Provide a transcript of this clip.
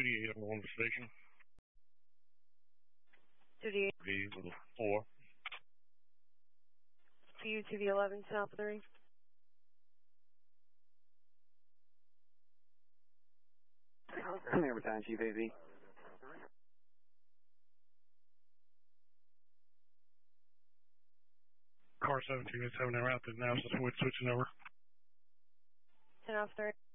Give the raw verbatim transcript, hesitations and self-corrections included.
duty on the station. Duty V four. to you to the eleven South three. Come here, Battalion Chief A V. Car seventeen is having a route that now is switch, switching over. ten off three.